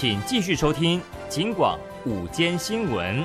请继续收听警广午间新闻。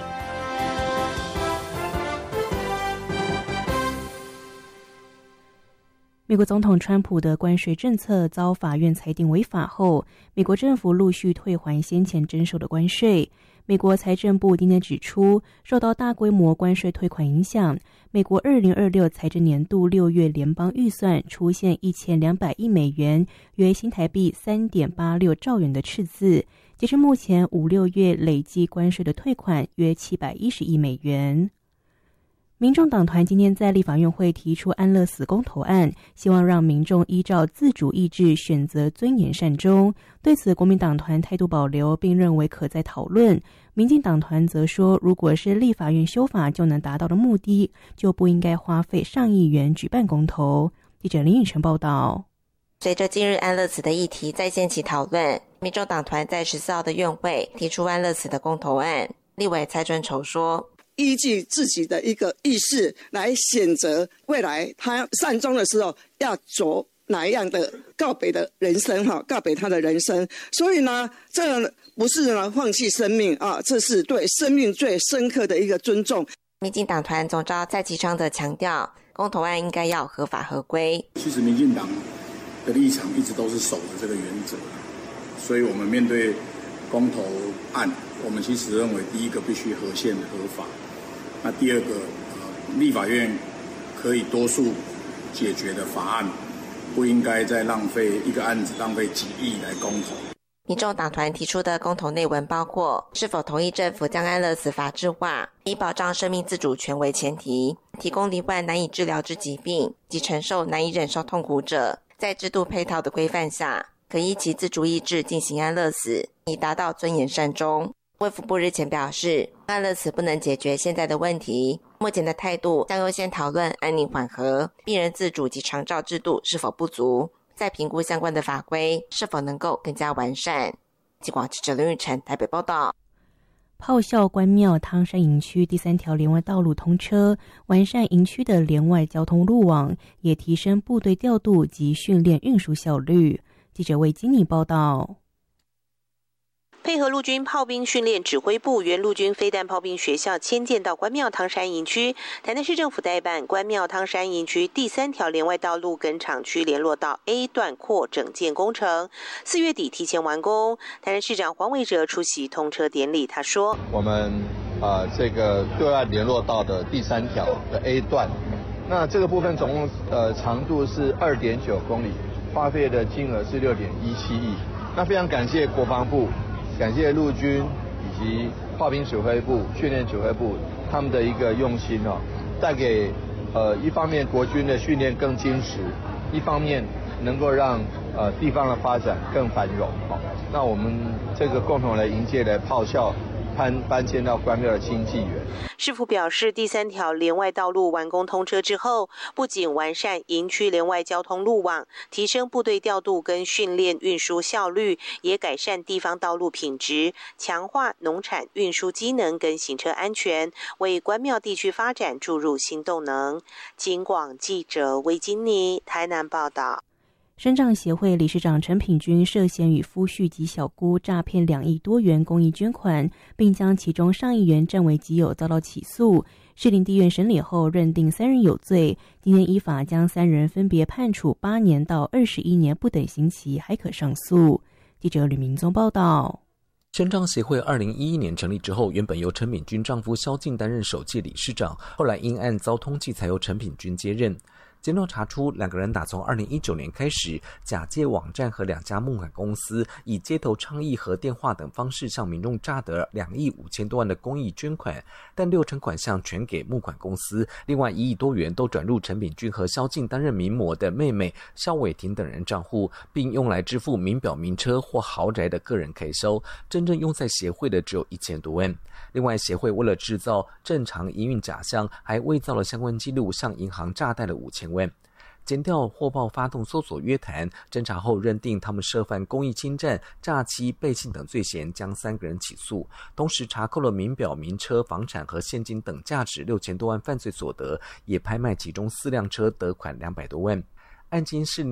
美国总统川普的关税政策遭法院裁定违法后，美国政府陆续退还先前征收的关税。美国财政部今天指出，受到大规模关税退款影响，美国2026财政年度6月联邦预算出现1200亿美元，约新台币3.86兆元的赤字。截至目前5、6月累计关税的退款约710亿美元。民众党团今天在立法院会提出安乐死公投案，希望让民众依照自主意志选择尊严善终。对此，国民党团态度保留，并认为可再讨论。民进党团则说，如果是立法院修法就能达到的目的，就不应该花费上亿元举办公投。记者林宇晨报道。 随着今日安乐死的议题再掀起讨论，民众党团在14号的院会提出安乐死的公投案。立委蔡尊筹说， 依据自己的一个意识来选择未来他善终的时候要走哪样的告别的人生，告别他的人生。所以呢，这不是呢放弃生命啊，这是对生命最深刻的一个尊重。 民进党团总召蔡其昌的强调，公投案应该要合法合规。 其实民进党的立场一直都是守着这个原则，所以我们面对公投案，我们其实认为第一个必须合宪合法。那第二个，立法院可以多数解决的法案，不应该再浪费一个案子浪费几亿来公投。 民众党团提出的公投内文包括是否同意政府将安乐死法制化，以保障生命自主权为前提，提供罹患难以治疗之疾病及承受难以忍受痛苦者，在制度配套的规范下，可依其自主意志进行安乐死，以达到尊严善终。卫福部日前表示，安乐死不能解决现在的问题，目前的态度将优先讨论安宁缓和、病人自主及长照制度是否不足，再评估相关的法规是否能够更加完善。警广记者林玉成台北报道。 炮校关庙汤山营区第3条连外道路通车，完善营区的连外交通路网，也提升部队调度及训练运输效率。记者为金妮报道。 配合陆军炮兵训练指挥部原陆军飞弹炮兵学校迁建到关庙汤山营区，台南市政府代办关庙汤山营区第3条连外道路跟厂区联络道 A 段扩整建工程，4月底提前完工。台南市长黄伟哲出席通车典礼，他说：“ 我们这个对外联络道的第3条的 A 段，那这个部分总共长度是2.9公里，花费的金额是6.17亿。那非常感谢国防部。”感谢陆军以及炮兵指挥部、训练指挥部他们的一个用心带给一方面国军的训练更精实，一方面能够让地方的发展更繁荣。那我们这个共同来迎接了炮校搬迁到关庙的新纪元。 市府表示，第3条连外道路完工通车之后，不仅完善营区连外交通路网，提升部队调度跟训练运输效率，也改善地方道路品质，强化农产运输机能跟行车安全，为关庙地区发展注入新动能。警广记者魏金妮台南报道。 身障协会理事长陈品君涉嫌与夫婿及小姑诈骗2亿多元公益捐款，并将其中上亿元占为己有，遭到起诉。士林地院审理后认定3人有罪，今天依法将3人分别判处8年到21年不等刑期，还可上诉。记者吕明宗报道。 身障协会2011年成立之后，原本由陈品君丈夫萧敬担任首届理事长，后来因案遭通缉，才由陈品君接任。检调查出，两个人打从2019年开始，假借网站和2家募款公司，以街头倡议和电话等方式向民众诈得2亿5千多万的公益捐款，但60%款项全给募款公司，另外1亿多元都转入陈品君和萧敬担任名模的妹妹萧伟婷等人账户，并用来支付名表、名车或豪宅的个人开销，真正用在协会的只有1000多万。另外，协会为了制造正常营运假象，还伪造了相关记录，向银行诈贷了5000万。检调获报发动搜索约谈，侦查后认定他们涉犯公益侵占、诈欺、背信等罪嫌，将3个人起诉。同时查扣了名表、名车、房产和现金等价值6000多万犯罪所得，也拍卖其中4辆车得款200多万。案件是